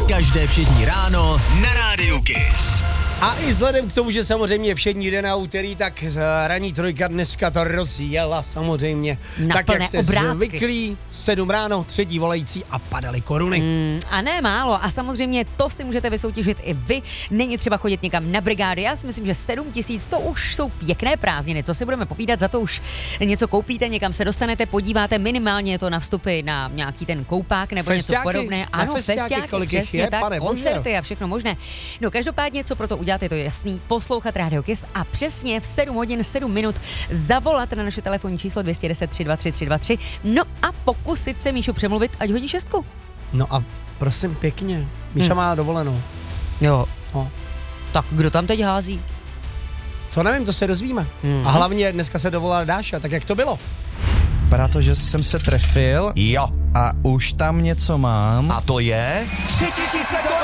Každé všední ráno na Rádiu Kiss. A i vzhledem k tomu, že samozřejmě všední den a úterý, tak ranní trojka dneska to rozjela samozřejmě. Na tak plné jak jste obrátky. zvyklí, 7 ráno, třetí volající a padaly koruny. A ne málo. A samozřejmě to si můžete vysoutěžit i vy. Není třeba chodit někam na brigády. Já si myslím, že 7 000 to už jsou pěkné prázdniny. Co si budeme povídat, za to už něco koupíte, někam se dostanete, podíváte, minimálně je to na vstupy na nějaký ten koupák nebo Festiáky? něco podobné. Na Ano, festiáky, kolik jich přesně je, tak, pane bože. koncerty a všechno možné. No každopádně, co pro to udělat, je to jasný. Poslouchat Rádio Kiss a přesně v 7 hodin 7 minut zavolat na naše telefonní číslo 210 323 323. No a pokusit se Míšu přemluvit, ať hodí 6. No a prosím pěkně, Míša má dovolenou. Jo. No. Tak kdo tam teď hází? To nevím, to se dozvíme. A hlavně dneska se dovolala Dáša, tak jak to bylo? Vypadá to, že jsem se trefil. Jo. A už tam něco mám. A to je... 3000 korun!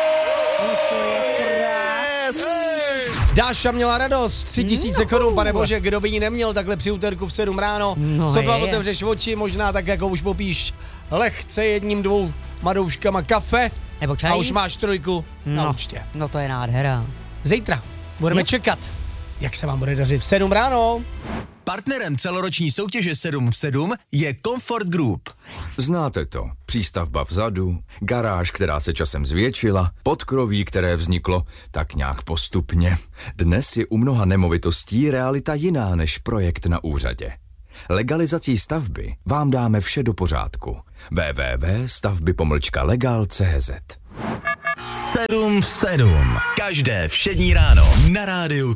Dáša měla radost, 3000 korun, pane bože, kdo by ji neměl takhle při úterku v 7 ráno. No Sotva je. otevřeš oči, možná tak jako už popíš lehce jedním, dvou madouškama kafe Nebo čaj? a už máš trojku na No, účtě. no to je nádhera. Zítra budeme Jo. čekat, jak se vám bude dařit v 7 ráno. Partnerem celoroční soutěže 7 v 7 je Comfort Group. Znáte to. Přístavba vzadu, garáž, která se časem zvětšila, podkroví, které vzniklo tak nějak postupně. Dnes je u mnoha nemovitostí realita jiná než projekt na úřadě. Legalizací stavby vám dáme vše do pořádku. www.stavby-legal.cz 7 v 7. Každé všední ráno na Rádiu